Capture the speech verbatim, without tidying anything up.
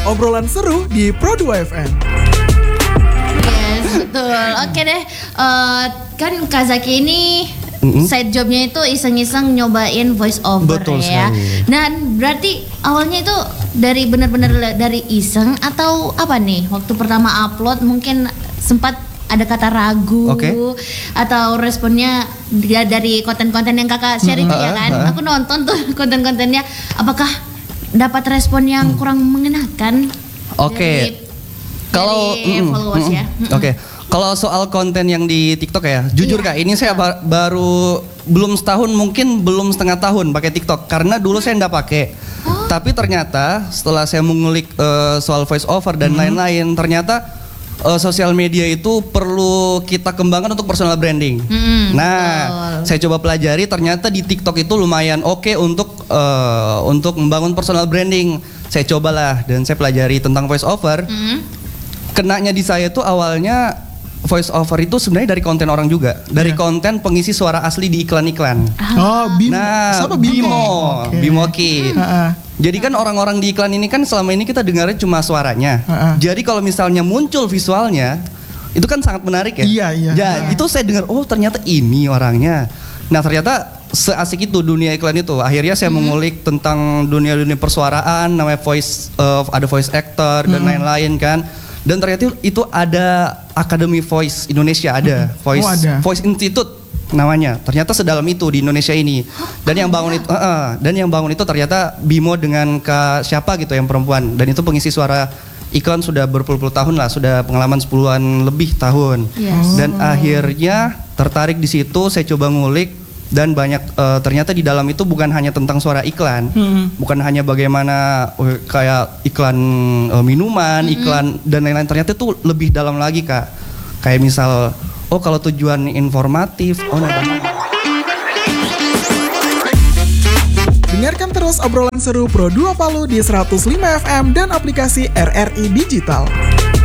obrolan seru di Pro dua F M. Yes, betul. Oke deh, uh, kan Kak Zaki ini mm-hmm. side jobnya itu iseng-iseng nyobain voice over. Betul ya. sekali. Dan berarti awalnya itu dari benar-benar dari iseng atau apa nih? Waktu pertama upload mungkin sempat ada kata ragu okay. atau responnya dia dari konten-konten yang kakak share itu ya kan? Uh, uh. Aku nonton tuh konten-kontennya. Apakah dapat respon yang hmm. kurang mengenakan? Oke. Okay. Kalau mm, followers mm, ya. Oke. Okay. Kalau soal konten yang di TikTok ya, jujur iya. Kak, ini saya ba- baru belum setahun, mungkin belum setengah tahun pakai TikTok karena dulu saya nggak pakai. Oh. Tapi ternyata setelah saya mengulik uh, soal voice over dan mm-hmm. lain-lain, ternyata uh, sosial media itu perlu kita kembangkan untuk personal branding. Mm, nah, betul. Saya coba pelajari, ternyata di TikTok itu lumayan oke okay untuk uh, untuk membangun personal branding. Saya cobalah dan saya pelajari tentang voice over. Mm. Kenanya di saya tuh awalnya voice over itu sebenarnya dari konten orang juga, dari yeah. konten pengisi suara asli di iklan-iklan. Oh, Bimo. Nah, Siapa Bimo? Bimo? Okay. Bimo Ki. Uh-uh. Jadi kan orang-orang di iklan ini kan selama ini kita dengarnya cuma suaranya. Uh-uh. Jadi kalau misalnya muncul visualnya, itu kan sangat menarik ya. Iya, iya. Ya, uh-uh. itu saya dengar, oh ternyata ini orangnya. Nah, ternyata seasik itu dunia iklan itu. Akhirnya saya mm-hmm. mengulik tentang dunia-dunia persuaraan, namanya voice, uh, ada voice actor dan mm-hmm. lain-lain kan. Dan ternyata itu ada Akademi Voice Indonesia, ada mm-hmm. Voice oh, ada. Voice Institute namanya. Ternyata sedalam itu di Indonesia ini. Dan yang bangun itu, uh, uh, dan yang bangun itu ternyata Bimo dengan Kak siapa gitu yang perempuan. Dan itu pengisi suara iklan sudah berpuluh-puluh tahun lah, sudah pengalaman sepuluhan lebih tahun. Yes. Dan oh. akhirnya tertarik di situ, saya coba ngulik. Dan banyak uh, ternyata di dalam itu bukan hanya tentang suara iklan, hmm. bukan hanya bagaimana uh, kayak iklan uh, minuman, hmm. iklan dan lain-lain. Ternyata itu lebih dalam lagi Kak. Kayak misal, oh kalau tujuan informatif, oh nah. Dengarkan terus obrolan seru Pro dua Palu di seratus lima F M dan aplikasi R R I Digital.